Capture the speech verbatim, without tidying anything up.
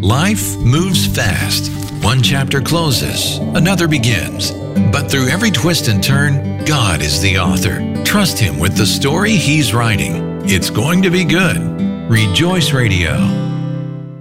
Life moves fast. One chapter closes, another begins. But through every twist and turn, God is the author. Trust Him with the story He's writing. It's going to be good. Rejoice Radio.